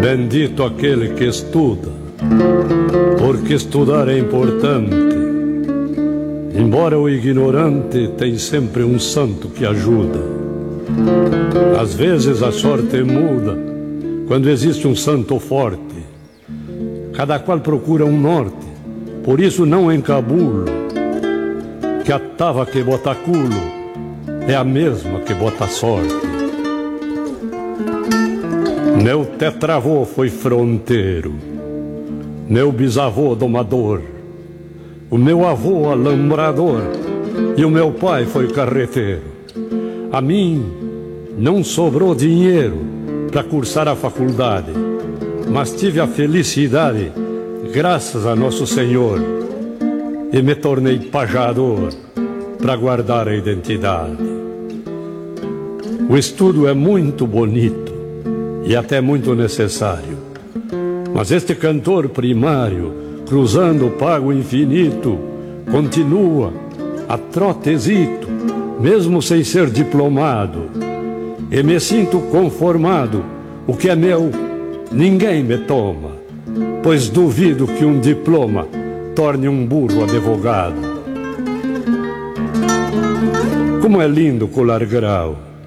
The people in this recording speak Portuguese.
Bendito aquele que estuda, porque estudar é importante. Embora o ignorante tem sempre um santo que ajuda. Às vezes a sorte muda quando existe um santo forte. Cada qual procura um norte, por isso não encabulo que a tava que bota culo é a mesma que bota sorte. Meu tetravô foi fronteiro, meu bisavô domador, o meu avô alambrador e o meu pai foi carreteiro. A mim não sobrou dinheiro para cursar a faculdade, mas tive a felicidade, graças a Nosso Senhor, e me tornei pajador para guardar a identidade. O estudo é muito bonito e até muito necessário, mas este cantor primário, cruzando o pago infinito, continua a trotezito, mesmo sem ser diplomado, e me sinto conformado. O que é meu, ninguém me toma, pois duvido que um diploma torne um burro advogado. Como é lindo colar grau